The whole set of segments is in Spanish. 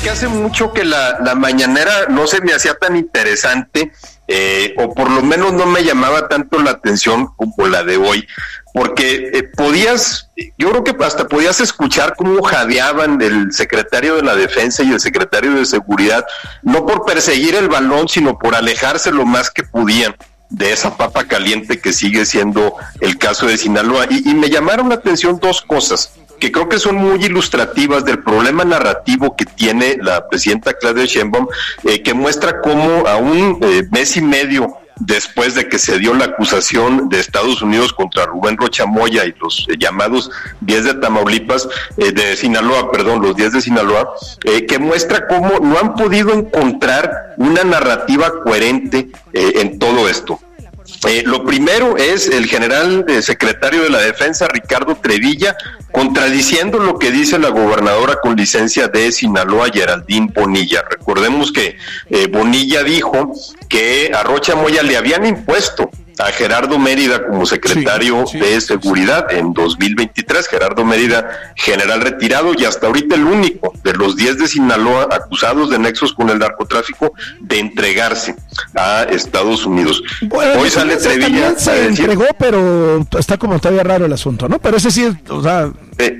que hace mucho que la mañanera no se me hacía tan interesante, o por lo menos no me llamaba tanto la atención como la de hoy, porque yo creo que hasta podías escuchar cómo jadeaban el secretario de la Defensa y el secretario de Seguridad, no por perseguir el balón, sino por alejarse lo más que podían de esa papa caliente que sigue siendo el caso de Sinaloa. Y me llamaron la atención dos cosas que creo que son muy ilustrativas del problema narrativo que tiene la presidenta Claudia Sheinbaum, que muestra cómo a un mes y medio después de que se dio la acusación de Estados Unidos contra Rubén Rocha Moya y los llamados 10 de Tamaulipas, de Sinaloa, perdón, los 10 de Sinaloa, que muestra cómo no han podido encontrar una narrativa coherente en todo esto. Lo primero es el general secretario de la Defensa, Ricardo Trevilla, contradiciendo lo que dice la gobernadora con licencia de Sinaloa, Geraldine Bonilla. Recordemos que Bonilla dijo que a Rocha Moya le habían impuesto a Gerardo Mérida como secretario de Seguridad en 2023, Gerardo Mérida, general retirado y hasta ahorita el único de los 10 de Sinaloa acusados de nexos con el narcotráfico de entregarse a Estados Unidos. Bueno, hoy sale Trevilla se entregó, pero está como todavía raro el asunto, ¿no? Pero ese sí, o sea...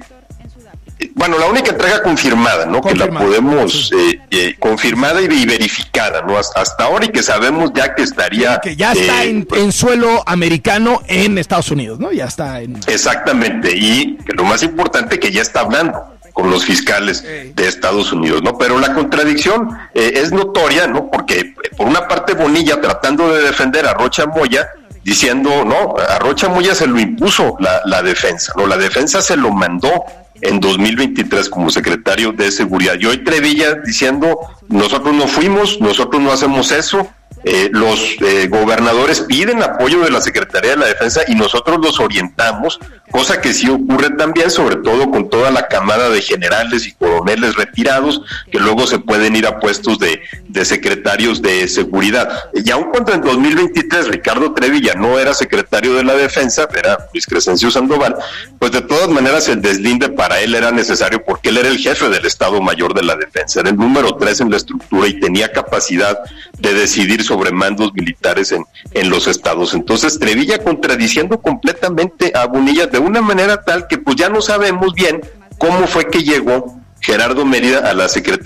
Bueno, la única entrega confirmada, ¿no? Confirmada. Que la podemos, confirmada y verificada, ¿no? Hasta ahora, y que sabemos ya que estaría... Que ya está en suelo americano en Estados Unidos, ¿no? Ya está en... Exactamente, y que lo más importante, que ya está hablando con los fiscales de Estados Unidos, ¿no? Pero la contradicción es notoria, ¿no? Porque, por una parte, Bonilla tratando de defender a Rocha Moya, diciendo, no, a Rocha Moya se lo impuso la defensa, ¿no? La defensa se lo mandó en 2023 como secretario de Seguridad. Y hoy Trevilla diciendo, nosotros no fuimos, nosotros no hacemos eso, los gobernadores piden apoyo de la Secretaría de la Defensa y nosotros los orientamos, cosa que sí ocurre también, sobre todo con toda la camada de generales y coroneles retirados, que luego se pueden ir a puestos de secretarios de Seguridad. Y aun cuando en 2023 Ricardo Trevilla no era secretario de la Defensa, era Luis Crescencio Sandoval, pues de todas maneras el deslinde para él era necesario porque él era el jefe del Estado Mayor de la Defensa, era el número 3 en la estructura y tenía capacidad de decidir sobre mandos militares en los estados. Entonces Trevilla contradiciendo completamente a Bonilla de una manera tal que pues ya no sabemos bien cómo fue que llegó Gerardo Mérida a la Secretaría